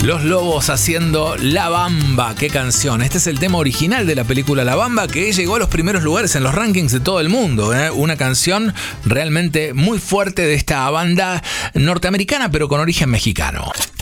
Los Lobos haciendo La Bamba. ¡Qué canción! Este es el tema original de la película La Bamba, que llegó a los primeros lugares en los rankings de todo el mundo. Una canción realmente muy fuerte de esta banda norteamericana, pero con origen mexicano.